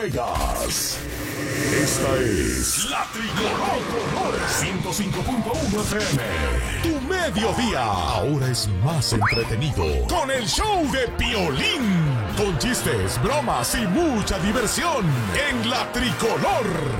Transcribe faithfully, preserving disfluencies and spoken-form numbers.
Vegas. Esta es la Tricolor ciento cinco punto uno F M. Tu mediodía ahora es más entretenido con el show de Piolín. Con chistes, bromas y mucha diversión en la Tricolor